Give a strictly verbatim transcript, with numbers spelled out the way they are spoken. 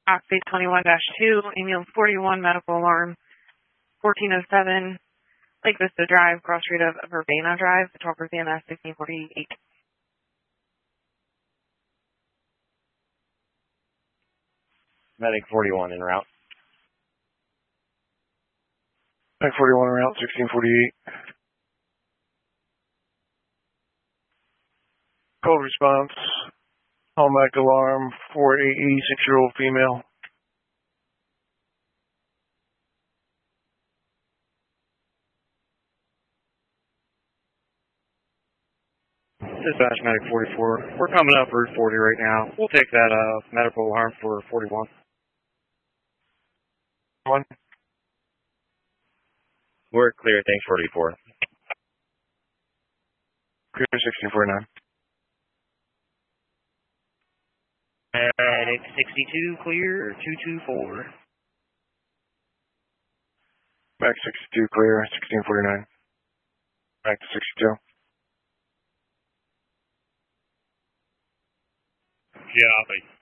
Oxy twenty-one dash two, ambulance forty-one, medical alarm fourteen oh seven, Lake Vista Drive, cross street of Verbena Drive, Talker C M S sixteen forty-eight. Medic forty-one en route. Medic forty-one en route, sixteen forty-eight. Call response. Hallmark alarm for a eighty-six-year-old female. Dispatch medic forty-four. We're coming up Route forty right now. We'll take that uh, medical alarm for forty-one. One. We're clear. Thanks, forty-four. Clear sixteen forty-nine. Medic sixty-two clear, two two four. Back sixty-two clear, sixteen forty-nine. Back to sixty-two. Yeah,